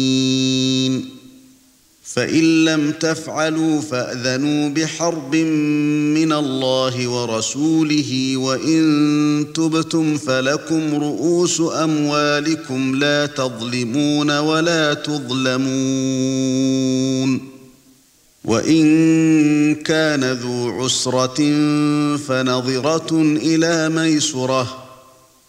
فإن لم تفعلوا فأذنوا بحرب من الله ورسوله وإن تبتم فلكم رؤوس أموالكم لا تظلمون ولا تظلمون وإن كان ذو عسرة فنظرة إلى ميسرة